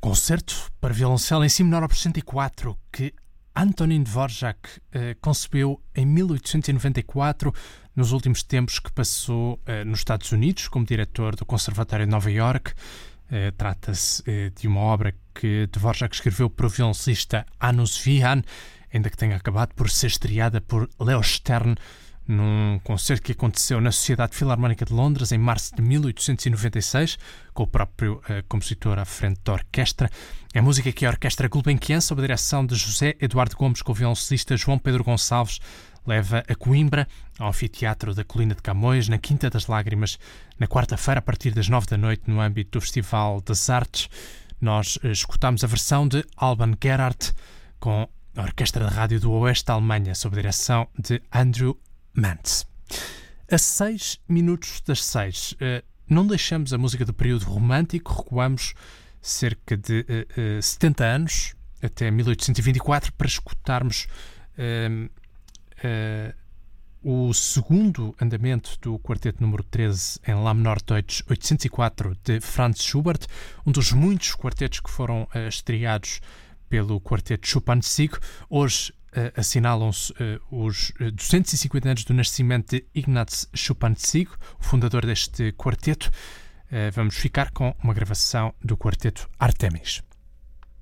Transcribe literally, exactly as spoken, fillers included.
Concerto para violoncelo em si menor opus cento e quatro, que Antonín Dvořák eh, concebeu em mil oitocentos e noventa e quatro, nos últimos tempos que passou eh, nos Estados Unidos como diretor do Conservatório de Nova Iorque. Eh, Trata-se eh, de uma obra que Dvořák escreveu para o violoncellista Hannes Wihan, ainda que tenha acabado por ser estreada por Leo Stern num concerto que aconteceu na Sociedade Filarmónica de Londres em março de mil oitocentos e noventa e seis, com o próprio uh, compositor à frente da orquestra. É música que a Orquestra Gulbenkian, sob a direção de José Eduardo Gomes, com o violoncellista João Pedro Gonçalves, leva a Coimbra, ao Anfiteatro da Colina de Camões, na Quinta das Lágrimas, na quarta-feira, a partir das nove da noite, no âmbito do Festival das Artes. Nós uh, escutamos a versão de Alban Gerhardt, com a Orquestra de Rádio do Oeste da Alemanha, sob a direção de Andrew Mantz. A seis minutos das seis, uh, não deixamos a música do período romântico, recuamos cerca de uh, uh, setenta anos, até mil oitocentos e vinte e quatro, para escutarmos uh, uh, o segundo andamento do quarteto número treze em Lá menor Deutsch oitocentos e quatro de Franz Schubert, um dos muitos quartetos que foram uh, estreados pelo quarteto Chopin-Sieg. Hoje Uh, assinalam-se uh, os uh, duzentos e cinquenta anos do nascimento de Ignaz Chopin-Sieg, o fundador deste quarteto. Uh, vamos ficar com uma gravação do quarteto Artemis.